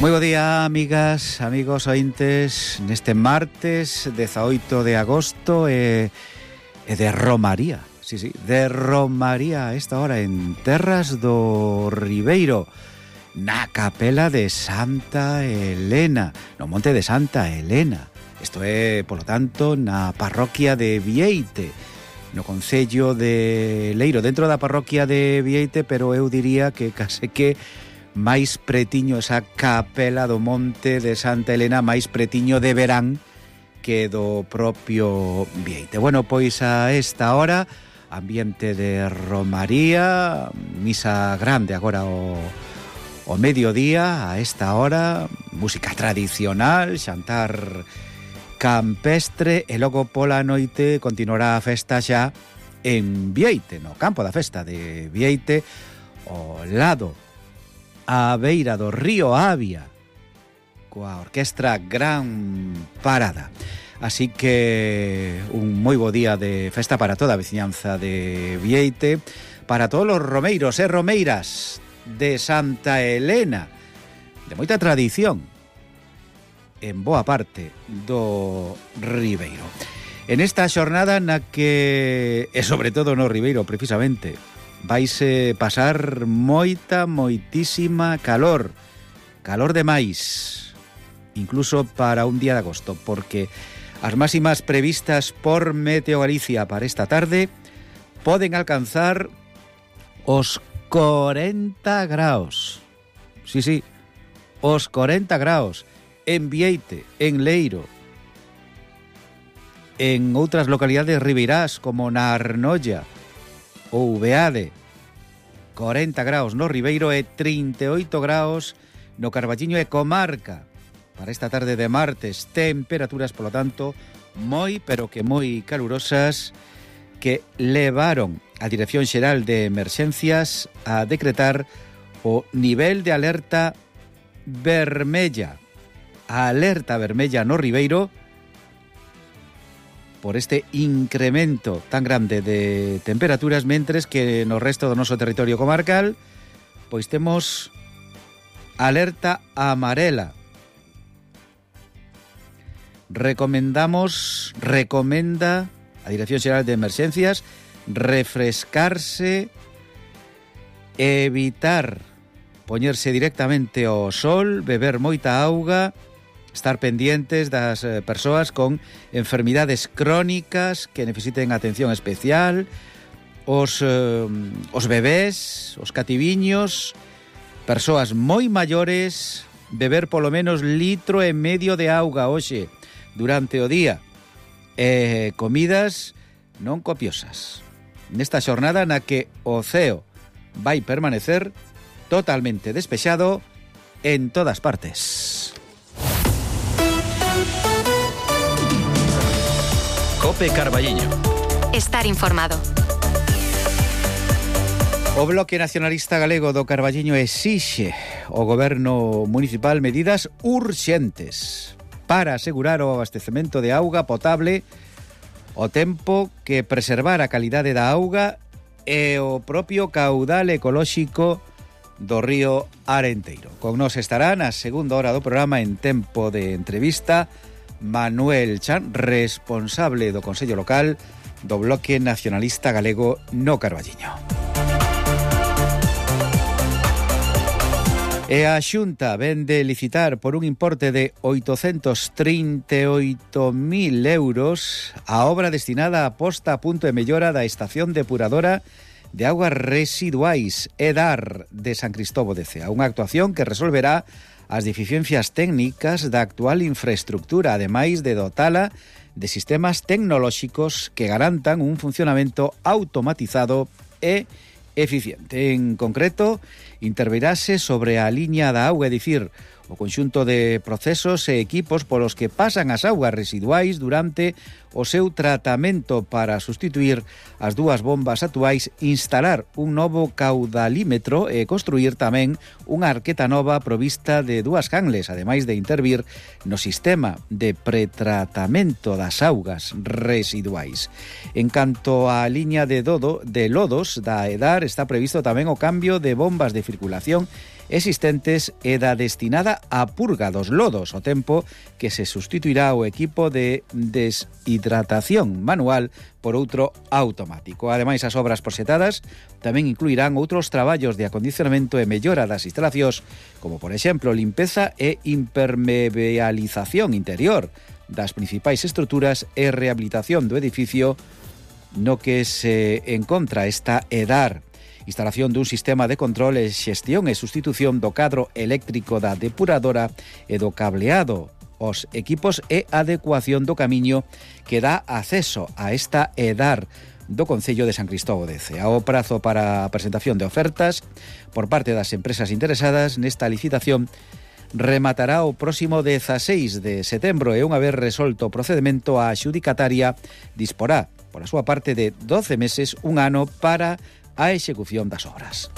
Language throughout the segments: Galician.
Moi bo día, amigas, amigos ointes, neste martes 18 de agosto e de Romaría. Sí, de Romaría a esta hora en Terras do Ribeiro, na capela de Santa Helena, no monte de Santa Helena. Isto é, polo tanto, na parroquia de Vieite, no concello de Leiro, dentro da parroquia de Vieite, pero eu diría que case que máis pretiño esa capela do monte de Santa Helena, máis pretiño de Verán que do propio Vieite. Bueno, pois a esta hora, ambiente de Romaría, misa grande agora o mediodía, a esta hora, música tradicional, xantar campestre, e logo pola noite continuará a festa xa en Vieite, no campo da festa de Vieite, ao lado a beira do río Avia, coa orquestra Gran Parada. Así que un moi bo día de festa para toda a veciñanza de Vieite, para todos os romeiros e romeiras de Santa Helena, de moita tradición en boa parte do Ribeiro. En esta xornada na que, e sobre todo no Ribeiro precisamente, vaise pasar moitísima calor demais, incluso para un día de agosto, porque as máximas previstas por Meteo Galicia para esta tarde poden alcanzar os 40 graus. Sí, os 40 graus en Vieite, en Leiro, en outras localidades ribeirás como na Arnolla ou Beade, 40 graus no Ribeiro e 38 graus no Carballiño e comarca. Para esta tarde de martes, temperaturas, polo tanto, moi, pero que moi calurosas, que levaron a Dirección Xeral de Emerxencias a decretar o nivel de alerta vermella. A alerta vermella no Ribeiro por este incremento tan grande de temperaturas, mentres que no resto do noso territorio comarcal pois temos alerta amarela. Recomenda a Dirección Xeral de Emerxencias refrescarse, evitar poñerse directamente ao sol, beber moita auga, estar pendientes das persoas con enfermidades crónicas que necesiten atención especial, os bebés, os cativiños, persoas moi maiores, beber polo menos 1,5 litros de auga hoxe durante o día, e comidas non copiosas. Nesta xornada na que o ceo vai permanecer totalmente despexado en todas partes. Cope Carballiño. Estar informado. O Bloque Nacionalista Galego do Carballiño exixe ao goberno municipal medidas urxentes para asegurar o abastecemento de auga potable ao tempo que preservar a calidade da auga e o propio caudal ecolóxico do río Arenteiro. Con nos estará na segunda hora do programa, en tempo de entrevista, Manuel Chan, responsable do Consello Local do Bloque Nacionalista Galego no Carballiño. E a Xunta ven de licitar por un importe de 838.000 euros a obra destinada a posta a punto e mellora da estación depuradora de augas residuais EDAR de San Cristóbal de Cea. Unha actuación que resolverá as deficiencias técnicas da actual infraestructura, ademais de dotala de sistemas tecnolóxicos que garantan un funcionamento automatizado e eficiente. En concreto, intervirase sobre a liña da auga, é dicir, o conxunto de procesos e equipos polos que pasan as augas residuais durante o seu tratamento para sustituir as dúas bombas actuais, instalar un novo caudalímetro e construir tamén unha arqueta nova provista de dúas cangles, ademais de intervir no sistema de pretratamento das augas residuais. En canto á liña de lodos da EDAR, está previsto tamén o cambio de bombas de circulación existentes e da destinada a purga dos lodos, o tempo que se sustituirá o equipo de deshidratación manual por outro automático. Ademais, as obras proxectadas tamén incluirán outros traballos de acondicionamento e mellora das instalacións, como, por exemplo, limpeza e impermeabilización interior das principais estruturas e rehabilitación do edificio no que se encontra esta EDAR. Instalación dun sistema de control e xestión e sustitución do cadro eléctrico da depuradora e do cableado, os equipos e adecuación do camiño que dá acceso a esta EDAR do Concello de San Cristóbal de Cea. O prazo para a presentación de ofertas por parte das empresas interesadas nesta licitación rematará o próximo 16 de setembro e unha vez resolto o procedimento, a adxudicataria disporá, por a súa parte, de 12 meses, un ano, para a execución das obras.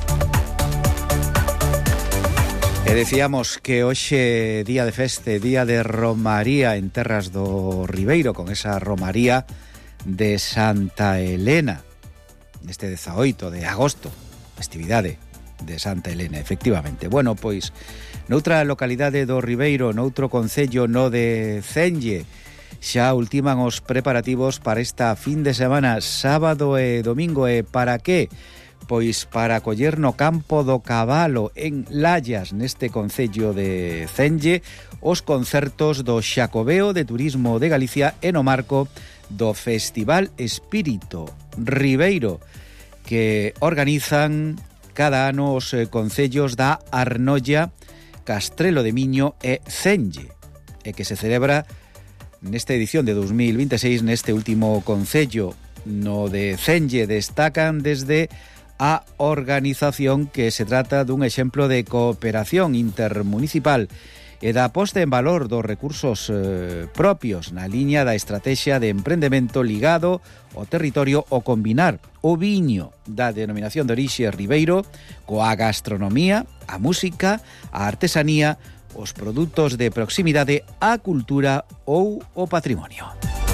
E decíamos que hoxe día de feste, día de romaría en terras do Ribeiro, con esa romaría de Santa Elena, neste 18 de agosto, festividade de Santa Elena, efectivamente. Bueno, pois, noutra localidade do Ribeiro, noutro concello, no de Cenge, xa ultiman os preparativos para esta fin de semana, sábado e domingo. E para que? Pois para acoller no Campo do Cabalo, en Lallas, neste concello de Cenge, os concertos do Xacobeo de Turismo de Galicia e no marco do Festival Espírito Ribeiro, que organizan cada ano os concellos da Arnolla, Castrelo de Miño e Cenge, e que se celebra nesta edición de 2026 neste último concello. No de Cenge destacan desde a organización que se trata dun exemplo de cooperación intermunicipal e da posta en valor dos recursos propios na liña da estrategia de emprendemento ligado ao territorio, o combinar o viño da denominación de orixe Ribeiro coa gastronomía, a música, a artesanía, os produtos de proximidade, a cultura ou o patrimonio.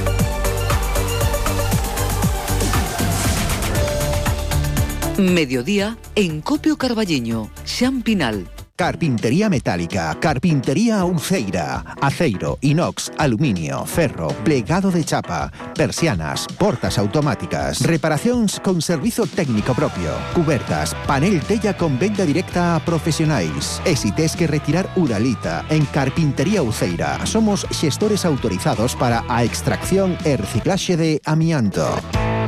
Mediodía en Copio Carballiño, Xan Pinal. Carpintería metálica, carpintería Uceira, aceiro, inox, aluminio, ferro, plegado de chapa, persianas, portas automáticas, reparacións con servizo técnico propio, cubertas, panel tella con venda directa a profesionais. E si tes que retirar uralita, en Carpintería Uceira somos xestores autorizados para a extracción e reciclaxe de amianto.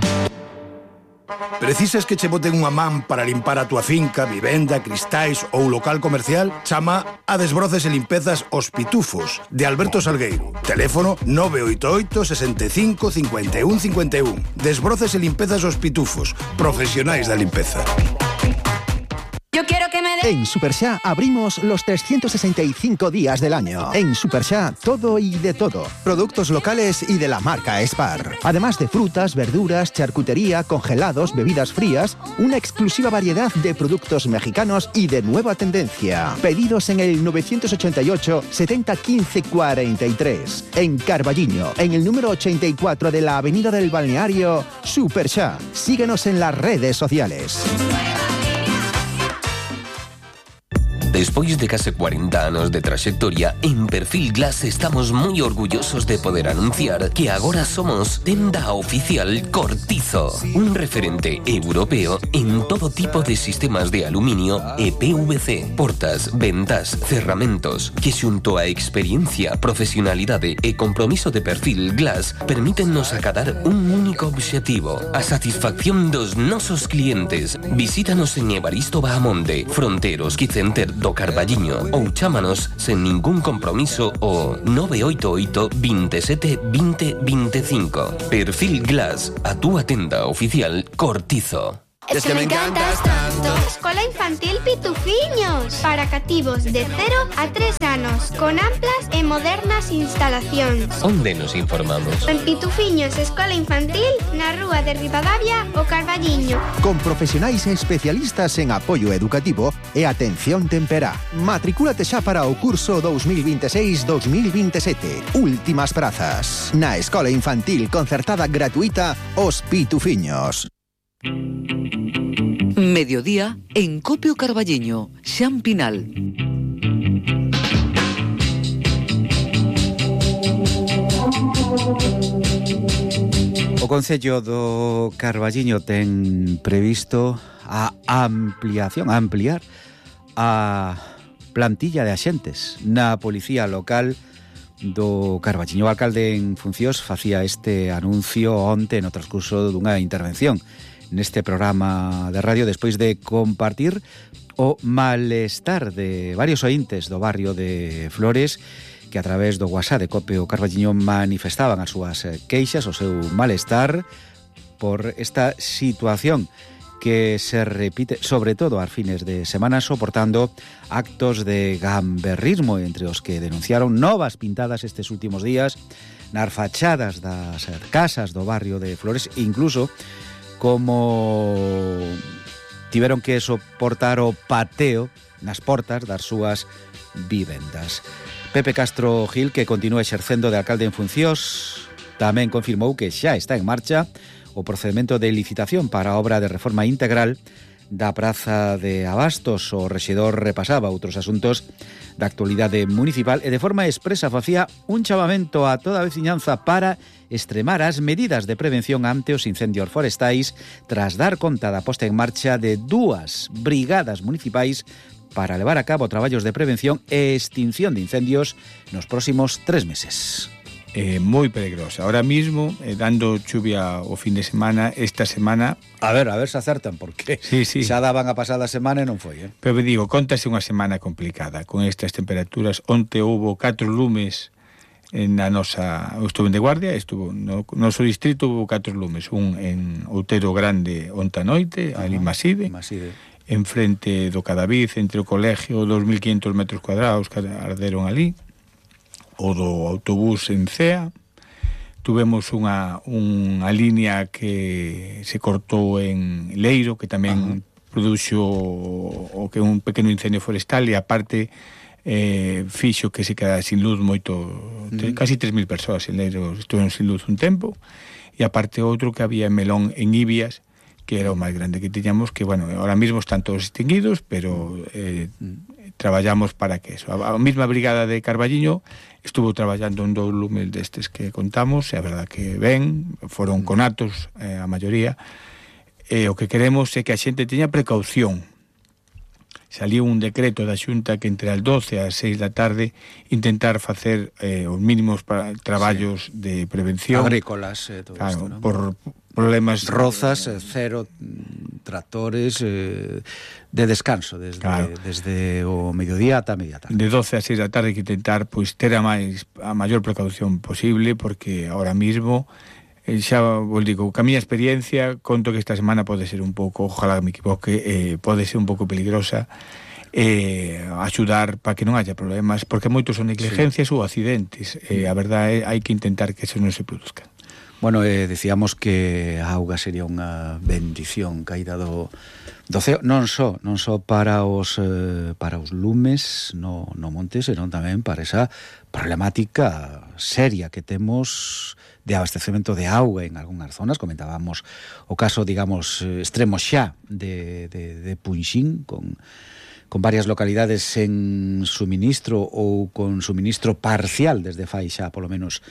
Precisas que che boten unha man para limpar a túa finca, vivenda, cristais ou local comercial? Chama a Desbroces e Limpezas Os Pitufos, de Alberto Salgueiro. Teléfono 988 65 51 51. Desbroces e Limpezas Os Pitufos, profesionais da limpeza. Yo quiero que me den... En Superxá abrimos los 365 días del año. En Superxá, todo y de todo. Productos locales y de la marca Spar. Además de frutas, verduras, charcutería, congelados, bebidas frías, una exclusiva variedad de productos mexicanos y de nueva tendencia. Pedidos en el 988 70 15 43. En Carballiño, en el número 84 de la Avenida del Balneario, Superxá. Síguenos en las redes sociales. Despois de case 40 anos de traxectoria, en Perfil Glass estamos moi orgullosos de poder anunciar que agora somos tenda oficial Cortizo, un referente europeo en todo tipo de sistemas de aluminio e PVC, portas, ventas, cerramentos, que xunto a experiencia, profesionalidade e compromiso de Perfil Glass permítennos acadar un único obxectivo, a satisfacción dos nosos clientes. Visítanos en Evaristo Bahamonde, Fronteros Quicenter do Carballiño, ou chámanos sen ningún compromiso o 988 27 20 25. Perfil Glass, a túa tenda oficial Cortizo. Es que me encantas tanto. Escola Infantil Pitufiños, para cativos de 0 a 3 anos, con amplas e modernas instalacións. Onde nos informamos? En Pitufiños Escola Infantil, na rúa de Ribadavia, o Carballiño. Con profesionais e especialistas en apoio educativo e atención temperá. Matricúlate xa para o curso 2026-2027. Últimas prazas. Na Escola Infantil Concertada Gratuita Os Pitufiños. Mediodía en Copio Carballiño, Xampinal. O Concello do Carballiño ten previsto a ampliar a plantilla de axentes na Policía Local do Carballiño. O alcalde en funcións facía este anuncio onte no transcurso dunha intervención neste programa de radio despois de compartir o malestar de varios oíntes do barrio de Flores que a través do WhatsApp de Copio Carballiño manifestaban as súas queixas, o seu malestar por esta situación que se repite, sobre todo ás fines de semana, soportando actos de gamberrismo, entre os que denunciaron novas pintadas estes últimos días nas fachadas das casas do barrio de Flores, incluso como tiveron que soportar o pateo nas portas das súas vivendas. Pepe Castro Gil, que continúa exercendo de alcalde en funcións, tamén confirmou que xa está en marcha o procedimento de licitación para a obra de reforma integral da Praza de Abastos. O rexedor repasaba outros asuntos da actualidade municipal e de forma expresa facía un chamamento a toda a veciñanza para extremar as medidas de prevención ante os incendios forestais tras dar conta da posta en marcha de 2 brigadas municipais para levar a cabo traballos de prevención e extinción de incendios nos próximos 3 meses. Moi peligrosa. Ahora mismo, dando chuvia o fin de semana, esta semana... A ver se acertan, porque sí. xa daban a pasada semana e non foi, Pero me digo, contase unha semana complicada con estas temperaturas. Onte houbo 4 lumes na nosa... Eu estuve de guardia, no noso distrito houbo 4 lumes. Un en Outero Grande onta noite, ali Maside. En frente do Cadavid, entre o colegio, 2.500 metros cuadrados que arderon ali. O do autobús en Cea. Tuvemos unha línea que se cortou en Leiro, que tamén produxo o que un pequeno incendio forestal e aparte fixo que se quedara sin luz casi 3.000 persoas en Leiro estuveron sin luz un tempo, e aparte outro que había en Melón, en Ibias, que era o máis grande que tiñamos, que, bueno, ahora mismo están todos extinguidos, pero traballamos para que eso. A mesma brigada de Carballiño estuvo traballando en 2 lumes destes que contamos, e a verdad que ben, foron conatos a maioría, e o que queremos é que a xente teña precaución. Saliu un decreto da Xunta que entre as 12 e as 6 da tarde intentar facer os mínimos traballos de prevención agrícolas, todo claro, isto, ¿no? Por problemas rozas, cero tractores de descanso desde o mediodía ata a media tarde. De 12 a 6 da tarde que intentar ter a maior precaución posible, porque ahora mismo xa vos digo, ca miña experiencia conto que esta semana pode ser un pouco, ojalá me equivoque, pode ser un pouco peligrosa, axudar para que non haya problemas, porque moitos son negligencias ou accidentes, a verdade hai que intentar que eso non se produzca. Bueno, decíamos que a auga sería unha bendición caída do ceo, non só para os lumes no monte, senón tamén para esa problemática seria que temos de abastecemento de auga en algunhas zonas. Comentábamos o caso, digamos, extremo xa de Punxín, con varias localidades en suministro ou con suministro parcial desde fai xa polo menos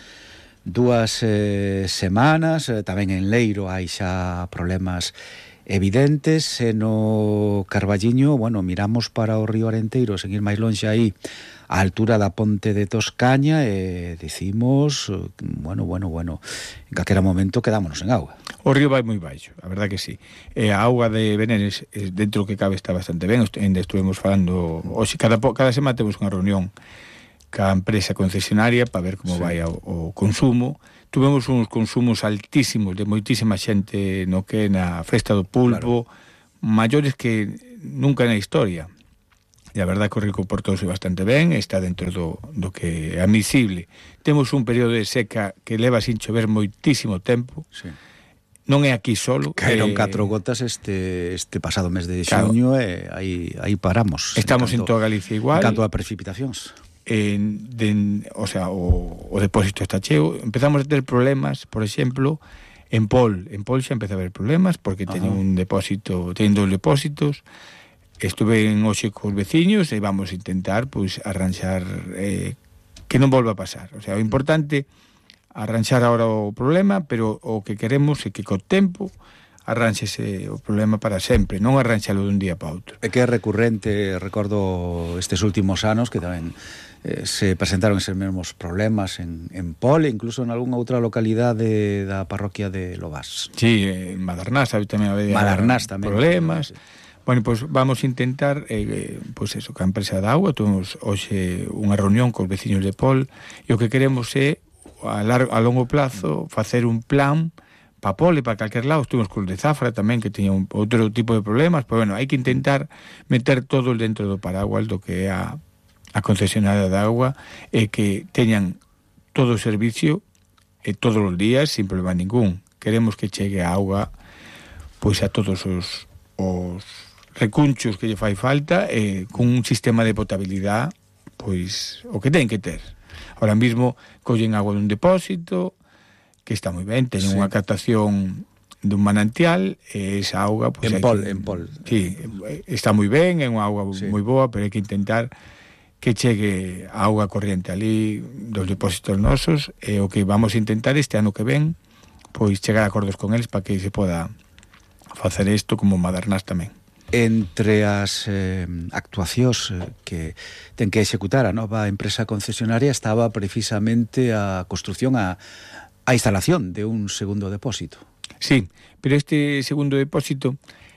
2 semanas. Tamén en Leiro hai xa problemas evidentes. E no Carballiño, bueno, miramos para o río Arenteiro, sen ir máis lonxe aí, a altura da ponte de Toscaña, e dicimos, bueno, en calquera momento quedámonos en auga. O río vai moi baixo, a verdad que sí. A auga de Beneres, dentro que cabe, está bastante ben. Estuvemos falando, hoxe, cada semana temos unha reunión ca empresa concesionaria para ver como vai o consumo. Tuvemos uns consumos altísimos de moitísima xente no que na Festa do Pulpo, maiores que nunca na historia. E a verdade que o río comportouse bastante ben, está dentro do que é admisible. Temos un período de seca que leva sin chover moitísimo tempo. Sí. Non é aquí solo. Caeron 4 gotas este pasado mes de xuño, e aí paramos. Estamos en toda Galicia igual. En canto a precipitacións. O depósito está cheo. Empezamos a ter problemas, por exemplo, En Pol xa empeza a haber problemas porque teñen un depósito, teñen 2 depósitos. Estuve en hoxe cos veciños e vamos a intentar pois arranxar que non volva a pasar. O sea, o importante arranxar agora o problema, pero o que queremos é que co tempo arranxese o problema para sempre, non arranxalo dun día para outro. É que é recurrente, recordo estes últimos anos que tamén se presentaron eses mesmos problemas en Pol e incluso en algunha outra localidade da parroquia de Lobás. Sí, en Madernás tamén había problemas. Bueno, pois vamos a intentar pois eso, que a empresa de auga tuvemos hoxe unha reunión cos veciños de Pol e o que queremos é a longo plazo facer un plan para Pol e para calquer lado. Estuvimos con os de Zafra tamén, que teña outro tipo de problemas, pero bueno, hai que intentar meter todo dentro do paraguas do que é a concesionaria de agua e que teñan todo o servicio todos os días sin problema ningún. Queremos que chegue a auga pois a todos os recunchos que lle fai falta con un sistema de potabilidade pois o que ten que ter. Ahora mesmo collen agua dun depósito que está moi ben, teñen unha captación dun manantial e esa auga pois, en Pol. Sí, está moi ben, é unha auga moi boa, pero hai que intentar que chegue a auga corriente ali dos depósitos nosos e o que vamos a intentar este ano que ven pois chegar a acordos con eles para que se poda facer isto como Madernás tamén. Entre as actuacións que ten que executar a nova empresa concesionaria estaba precisamente a construción a instalación de un segundo depósito. Sí, pero este segundo depósito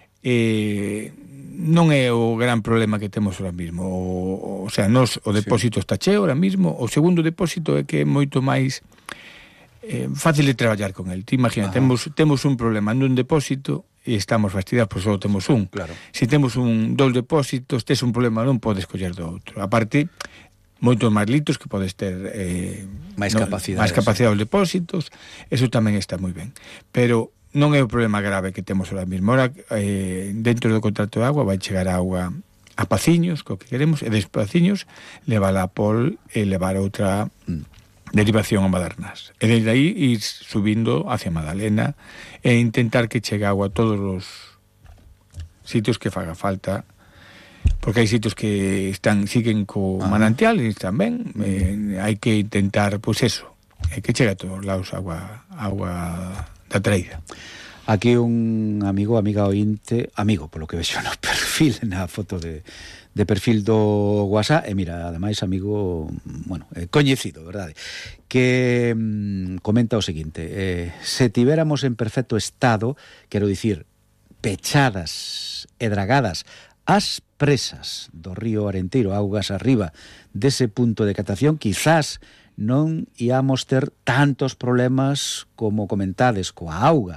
non é o gran problema que temos ahora mismo. O sea, o depósito está cheo ahora mismo. O segundo depósito é que é moito máis fácil de traballar con el. Te imagina, temos un problema nun depósito e estamos fastidiados, pois só temos un. Claro. Se temos dous depósitos, tes un problema, non podes coller do outro. Aparte, moitos máis litros que podes ter máis capacidade aos depósitos, eso tamén está moi ben. Pero non é o problema grave que temos ahora mismo. Ahora, dentro do contrato de agua vai chegar a auga a Paciños, co que queremos, e des Paciños levar a Pol e levar outra derivación a Madernás. E desde aí ir subindo hacia Madalena e intentar que chegue agua a todos os sitios que faga falta, porque hai sitios que siguen co manantial e tamén hai que intentar, pois eso, que chegue a todos lados agua da traída. Aquí un amiga ointe, polo que vexo no perfil, na foto de perfil do WhatsApp, e mira, ademais amigo, bueno, coñecido, verdade, que comenta o seguinte: se tivéramos en perfecto estado, quero dicir, pechadas e dragadas as presas do río Arenteiro, augas arriba dese punto de captación, quizás non íamos ter tantos problemas como comentades coa auga.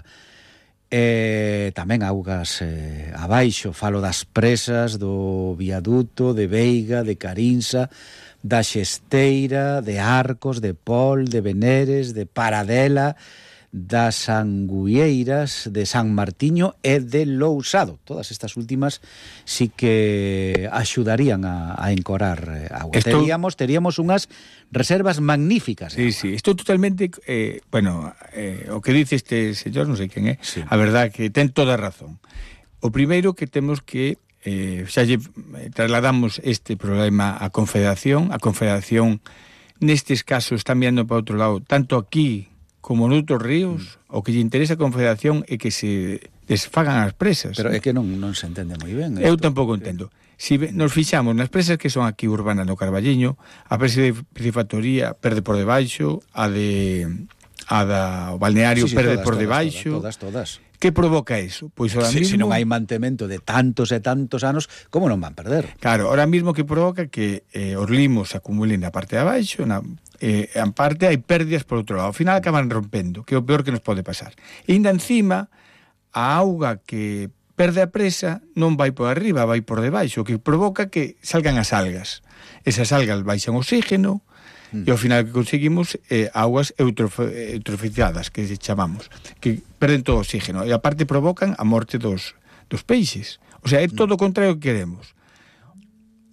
Tamén augas abaixo, falo das presas do viaduto de Veiga, de Carinsa, da Xesteira, de Arcos, de Pol, de Veneres, de Paradela, das Anguieiras, de San Martiño e de Lousado. Todas estas últimas sí que axudarían a encorar agua. Teríamos unhas reservas magníficas. Sí, estou totalmente o que dice este señor, non sei quen é, sí. A verdad que ten toda a razón. O primeiro que temos que xa lle trasladamos este problema á Confederación. A Confederación nestes casos está mirando para outro lado, tanto aquí como noutros ríos. O que lle interesa a Confederación é que se desfagan as presas. Pero é que non se entende moi ben. Eu tampouco entendo. Si nos fixamos nas presas que son aquí urbanas no Carballiño, a presa de Piscifactoría perde por debaixo, a da balneario perde por debaixo. Todas. Que provoca eso? Pois ahora mismo, se non hai mantemento de tantos e tantos anos, como non van perder? Claro, ahora mismo que provoca que os limos se acumulen na parte de abaixo, en parte hai pérdidas por outro lado. Ao final acaban rompendo, que é o peor que nos pode pasar. E ainda encima, a auga que perde a presa non vai por arriba, vai por debaixo, o que provoca que salgan as algas. Esas algas baixan oxígeno, e ao final que conseguimos augas eutrofizadas, que chamamos, que perden todo o oxígeno, e aparte provocan a morte dos peixes. O sea, é todo o contrario que queremos.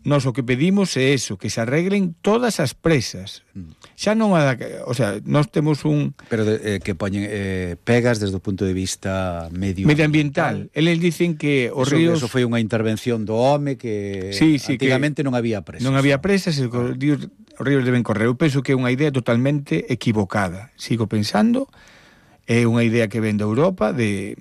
nós o que pedimos é eso, que se arreglen todas as presas. Xa non o sea, nós temos un... Pero que poñen pegas desde o punto de vista medioambiental. Eles dicen que os ríos... Eso foi unha intervención do home que antigamente non había presas. Non había presas, os ríos deben correr. Eu penso que é unha idea totalmente equivocada. Sigo pensando, é unha idea que ven de Europa, que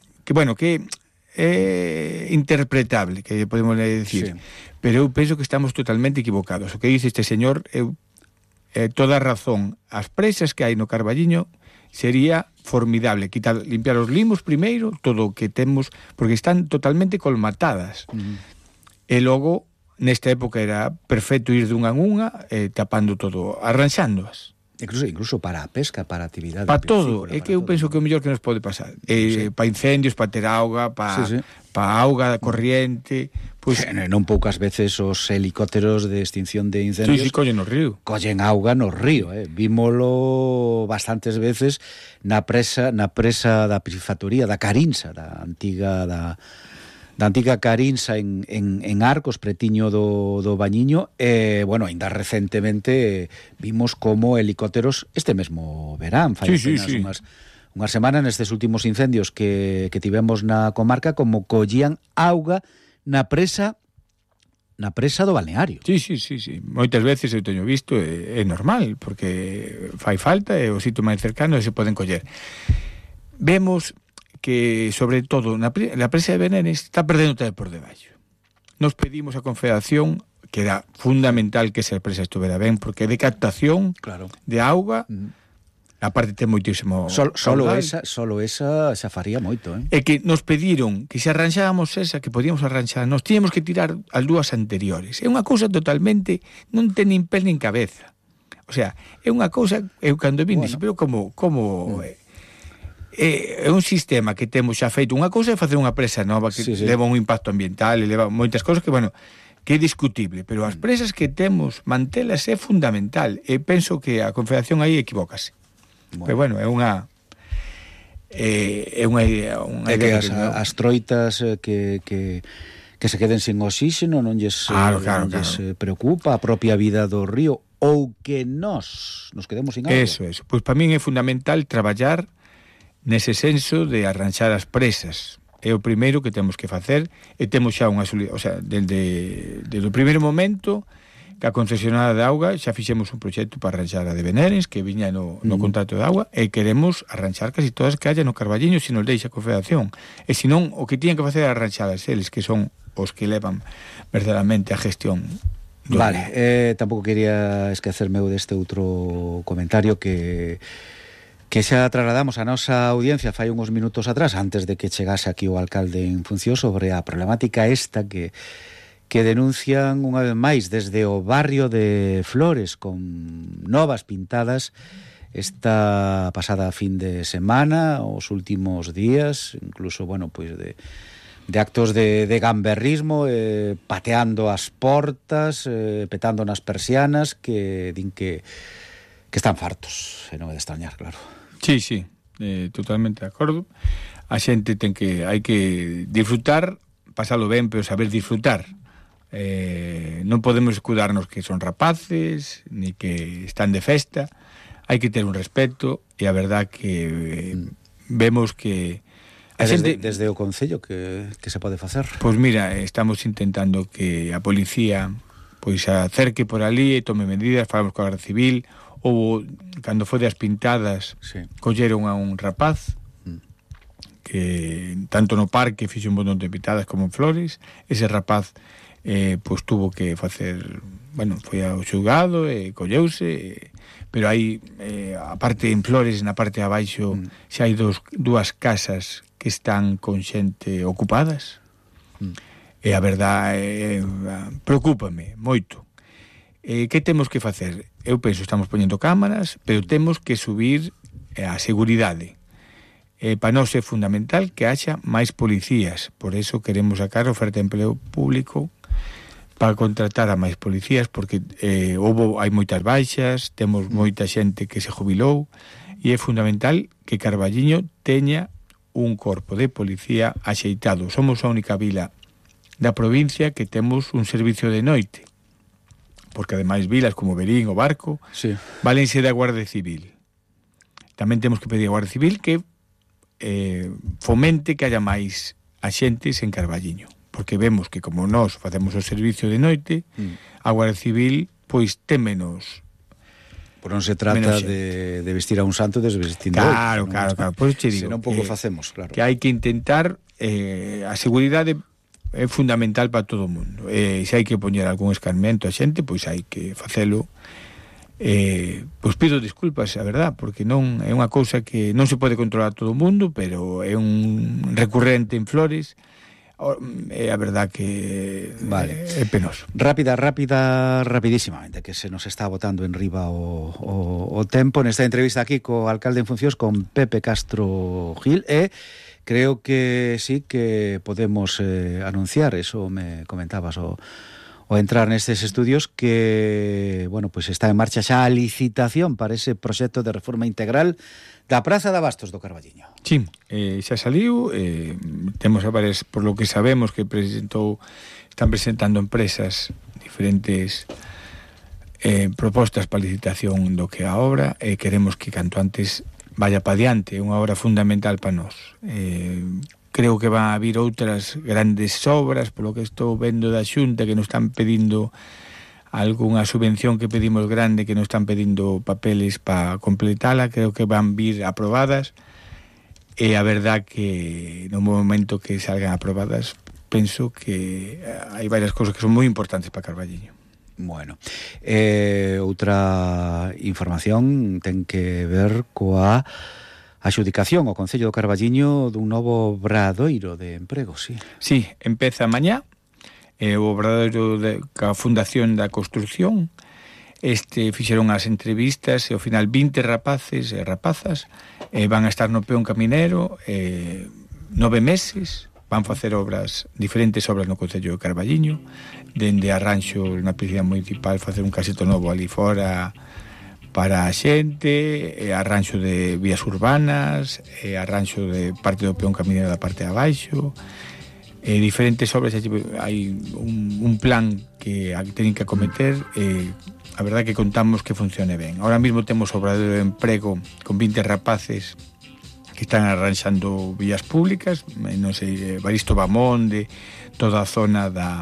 é interpretable, que podemos decir. Sí. Pero eu penso que estamos totalmente equivocados. O que dice este señor, toda razón. As presas que hai no Carballiño sería formidable limpiar os limos primeiro, todo o que temos, porque están totalmente colmatadas. E logo, nesta época era perfecto ir dunha en unha, tapando todo, arranxándoas. Incluso para a pesca, para a actividade. Para todo, é que eu penso que é o mellor que nos pode pasar. Para incendios, para ter auga, para auga corriente. Pues, non poucas veces os helicópteros de extinción de incendios collen no río. Collen auga no río, vímolo bastantes veces na presa da piscifactoría, da Carinsa, da antiga Carinsa en Arcos, pretiño do Bañiño, ainda recentemente vimos como helicópteros este mesmo verán, fai apenas unhas semanas nestes últimos incendios que tivemos na comarca, como collían auga na presa do balneario. Sí. Moitas veces eu teño visto, é normal, porque fai falta, é o sitio máis cercano e se poden coller. Vemos que, sobre todo, na presa de Benénes está perdendo todo por debaixo. Nos pedimos a Confederación, que era fundamental que esa presa estuvera ben, porque de captación de auga, a parte ten moitísimo solo esa xa faría moito, E que nos pediron que se arranxábamos esa, que podíamos arranxar, nos tíamos que tirar as dúas anteriores. É unha cousa totalmente, non ten nin pés nin cabeza. O sea, é unha cousa, eu cando vin, pero como é un sistema que temos xa feito. Unha cousa é facer unha presa nova que leva un impacto ambiental e leva moitas cousas que é discutible, pero as presas que temos, mantelas é fundamental, e penso que a Confederación aí equivócase. Pero é unha idea que as troitas que se queden sin oxígeno non lles preocupa a propia vida do río, ou que nos quedemos sin auga. Eso. Pois para min é fundamental traballar nese senso de arranxar as presas. É o primeiro que temos que facer, e temos xa unha solución, o sea, desde o primeiro momento que a concesionada de auga xa fixemos un proxecto para arranxar a de Benéres, que viña no contrato de auga, e queremos arranxar casi todas que haya no Carballiño se nos deixa a Confederación. E senón, o que tiñan que facer é arranxadas eles, que son os que levan verdadeiramente a gestión. Tampouco quería esquecerme deste outro comentario que xa trasladamos a nosa audiencia fai uns minutos atrás, antes de que chegase aquí o alcalde en función, sobre a problemática esta que denuncian unha vez máis desde o barrio de Flores, con novas pintadas esta pasada fin de semana, os últimos días, incluso, de actos de gamberrismo, pateando as portas, petando nas persianas, que din que están fartos, e non é de extrañar, claro. Sí, totalmente de acordo. A xente hai que disfrutar, pasalo ben, pero saber disfrutar. Non podemos escudarnos que son rapaces, ni que están de festa. Hai que ter un respeto, e a verdad que vemos que desde o Concello que se pode facer. Pois mira, estamos intentando que a policía se acerque por ali e tome medidas. Falamos con a Garda Civil. Ou cando foi das pintadas, colleron a un rapaz que tanto no parque fixo un montón de pintadas como en Flores. Ese rapaz tuvo que facer, foi ao xulgado e colleuse, pero hai aparte en Flores, na parte de abaixo xa hai dúas casas que están con xente ocupadas, e a verdade preocúpame moito. Que temos que facer? Eu penso, estamos poñendo cámaras, pero temos que subir a seguridade. Para nós é fundamental que haxa máis policías, por eso queremos sacar oferta de empleo público para contratar a máis policías, porque hai moitas baixas, temos moita xente que se jubilou, e é fundamental que Carballiño teña un corpo de policía axeitado. Somos a única vila da provincia que temos un servicio de noite, porque ademais vilas como Verín, o Barco, sí, valense da Guardia Civil. Tamén temos que pedir a Guardia Civil que fomente que haya máis axentes en Carballiño, porque vemos que como nós facemos o servicio de noite, a Guardia Civil pois ten menos. Por non se trata de vestir a un santo desvestindo claro, outro. Claro. Pois che digo, senón pouco facemos, claro. Que hai que intentar a seguridade é fundamental para todo o mundo. Se hai que poñer algún escarmento a xente, pois hai que facelo. Pois pido desculpas, a verdad, porque non é unha cousa que non se pode controlar todo o mundo, pero é un recurrente en Flores. É a verdad que é penoso. Rapidísimamente, que se nos está botando en riba o tempo nesta entrevista aquí co alcalde en funcións, con Pepe Castro Gil, e creo que sí que podemos anunciar, eso me comentabas o entrar nestes estudios, que, bueno, pues está en marcha xa a licitación para ese proxecto de reforma integral da Praza de Abastos do Carballiño. Sí, xa saliu, temos a varias, por lo que sabemos que están presentando empresas diferentes propostas para licitación do que a obra, e queremos que canto antes vaya pa diante, é unha obra fundamental para nós. Creo que van a vir outras grandes obras, polo que estou vendo da Xunta, que nos están pedindo algunha subvención que pedimos grande, que nos están pedindo papeles para completala, creo que van vir aprobadas, e a verdad que no momento que salgan aprobadas penso que hai varias cousas que son moi importantes para Carballiño. Bueno, outra información ten que ver coa adxudicación ao Concello do Carballiño dun novo obradoiro de emprego, sí. Sí, empeza mañá, o obradoiro ca Fundación da Construción. Fixeron as entrevistas e ao final 20 rapaces e rapazas van a estar no peón caminero 9 meses, van facer diferentes obras no Concello do Carballiño, dende arranxo na piscina municipal, facer un caseto novo ali fora para a xente, arranxo de vías urbanas, arranxo de parte do peón caminero da parte de abaixo, diferentes obras. Hai un plan que teñen que acometer, a verdade que contamos que funcione ben. Ahora mesmo temos obradoiro de emprego con 20 rapaces que están arranxando vías públicas, non sei, Baristo Bamón, de toda a zona da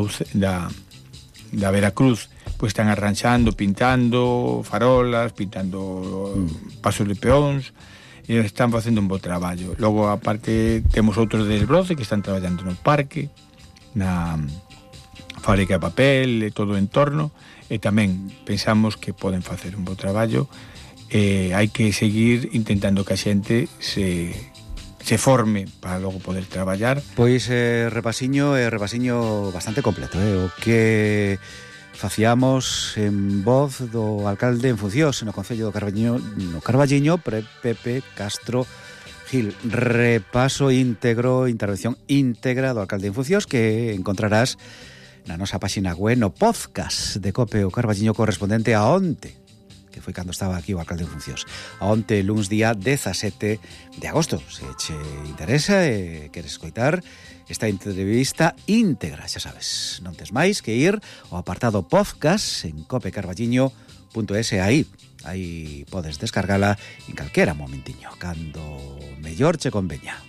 Veracruz, pois están arranxando, pintando farolas, pintando pasos de peóns, e están facendo un bo traballo. Logo, aparte, temos outros de Desbroce que están traballando no parque, na fábrica de papel, e todo o entorno, e tamén pensamos que poden facer un bo traballo. Hai que seguir intentando que a xente se forme para logo poder traballar. Pois repasiño bastante completo, o que faciamos en voz do alcalde en funcións no Concello do Carballiño, Pepe Castro Gil. Repaso íntegro, intervención íntegra do alcalde en funcións, que encontrarás na nosa páxina web, no podcast de Cope o Carballiño, correspondente a onte, que foi cando estaba aquí o alcalde en funcións. A onte, luns día 17 de agosto. Se che interesa e queres escoitar esta entrevista íntegra, xa sabes, non tes máis que ir ao apartado podcast en copecarballiño.es. Aí podes descargala en calquera momentiño, cando mellor che conveña.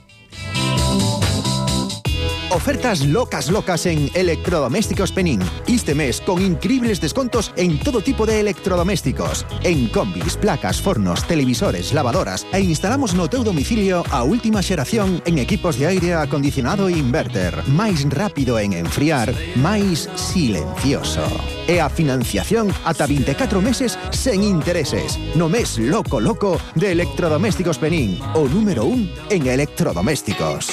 Ofertas locas en Electrodomésticos Penín. Este mes con increíbles descontos en todo tipo de electrodomésticos. En combis, placas, fornos, televisores, lavadoras, e instalamos no teu domicilio a última xeración en equipos de aire acondicionado e inverter. Máis rápido en enfriar, máis silencioso. E a financiación ata 24 meses sen intereses. No mes loco de Electrodomésticos Penín, o número 1 en electrodomésticos.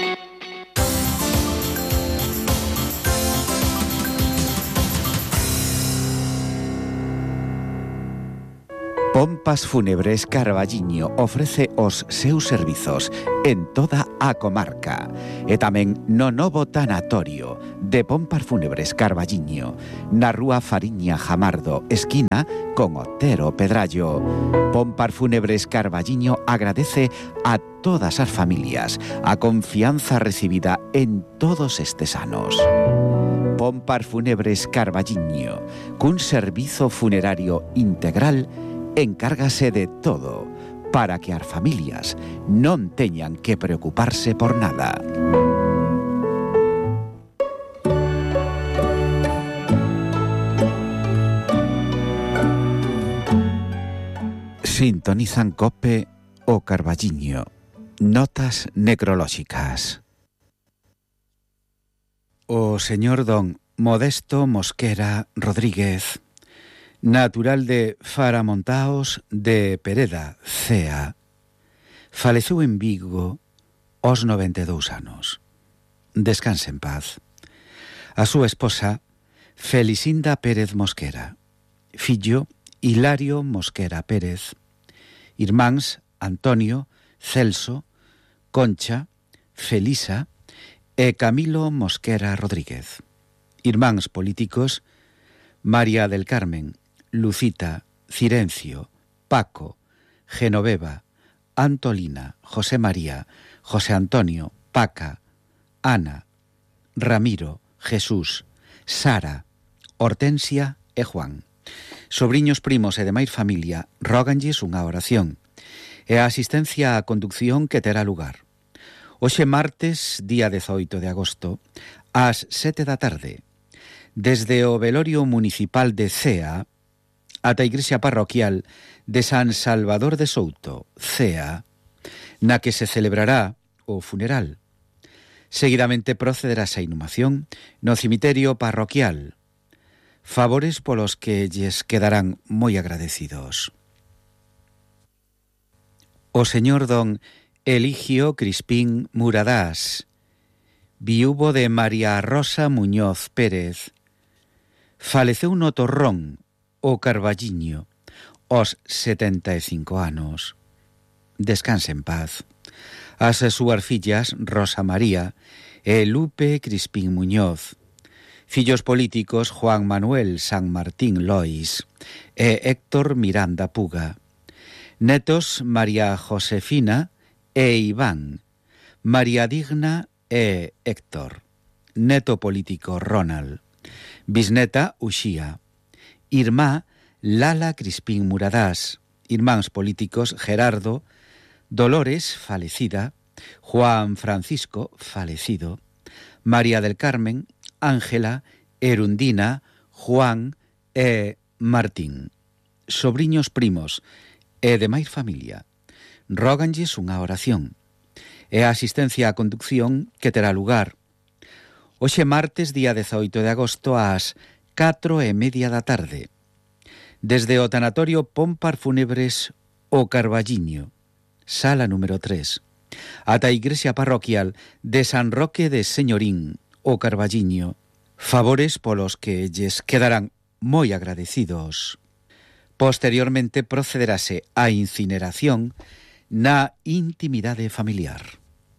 Pompas Fúnebres Carballiño ofrece os seus servizos en toda a comarca e tamén no novo tanatorio de Pompas Fúnebres Carballiño, na rúa Fariña Jamardo, esquina con Otero Pedrallo. Pompas Fúnebres Carballiño agradece a todas as familias a confianza recibida en todos estes anos. Pompar Funebres Carballiño, cun servizo funerario integral, encárgase de todo para que as familias non teñan que preocuparse por nada. Sintonizan COPE o Carballiño. Notas necrolóxicas. O señor don Modesto Mosquera Rodríguez, natural de Faramontaos de Pereda, Cea, faleceu en Vigo aos 92 anos. Descanse en paz. A súa esposa, Felicinda Pérez Mosquera, fillo Hilario Mosquera Pérez, irmáns Antonio, Celso, Concha, Felisa e Camilo Mosquera Rodríguez. Irmáns políticos María del Carmen, Lucita, Cirencio, Paco, Genoveva, Antolina, José María, José Antonio, Paca, Ana, Ramiro, Jesús, Sara, Hortensia e Juan. Sobriños, primos e demais familia róganlles unha oración e a asistencia á conducción que terá lugar. Hoxe martes, día 18 de agosto, ás 7 da tarde, desde o velorio municipal de Cea ata a igrexa parroquial de San Salvador de Souto, Cea, na que se celebrará o funeral. Seguidamente procederase a inhumación no cemiterio parroquial, favores polos que lles quedarán moi agradecidos. O señor don Eligio Crispín Muradás, viúvo de María Rosa Muñoz Pérez, faleceu no Torrón, o Carballiño, aos 75 anos. Descanse en paz. As súas fillas Rosa María e Lupe Crispín Muñoz, fillos políticos Juan Manuel San Martín Lois e Héctor Miranda Puga, netos María Josefina e Iván, María Digna e Héctor, neto político Ronald, bisneta Uxía, irmá Lala Crispín Muradás, irmáns políticos Gerardo, Dolores, falecida, Juan Francisco, falecido, María del Carmen, Ángela, Erundina, Juan e Martín. Sobriños, primos e demais familia róganlles unha oración e a asistencia á conducción que terá lugar hoxe martes, día 18 de agosto, ás 4:30 da tarde, desde o tanatorio Pompar Funebres o Carballiño, sala número 3, ata a igrexa parroquial de San Roque de Señorín, o Carballiño, favores polos que lles quedarán moi agradecidos. Posteriormente procederase á incineración na intimidade familiar.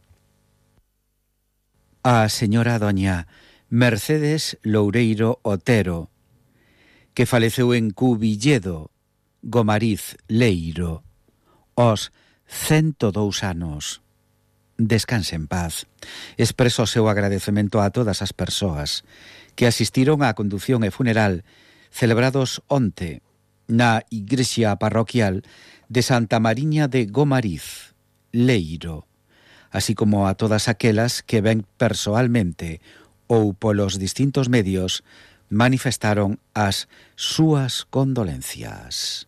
A señora doña Mercedes Loureiro Otero, que faleceu en Cubilledo, Gomariz, Leiro, aos 102 anos. Descanse en paz. Expreso o seu agradecemento a todas as persoas que asistiron á condución e funeral celebrados onte na igrexa parroquial de Santa Mariña de Gomariz, Leiro, así como a todas aquelas que ven persoalmente ou polos distintos medios manifestaron as súas condolencias.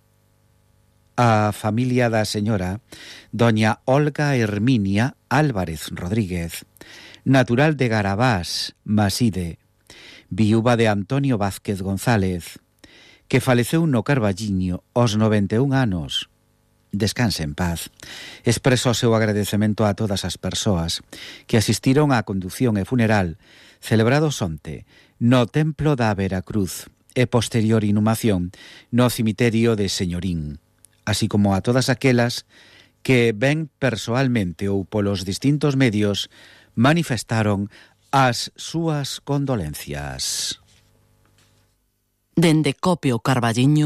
A familia da señora doña Olga Herminia Álvarez Rodríguez, natural de Garabás, Maside, viúva de Antonio Vázquez González, que faleceu no Carballiño aos 91 anos. Descanse en paz. Expreso o seu agradecemento a todas as persoas que asistiron á condución e funeral celebrados onte no Templo da Veracruz e posterior inhumación no cemiterio de Señorín, así como a todas aquelas que ven persoalmente ou polos distintos medios manifestaron as súas condolencias. Dende COPE o Carballiño,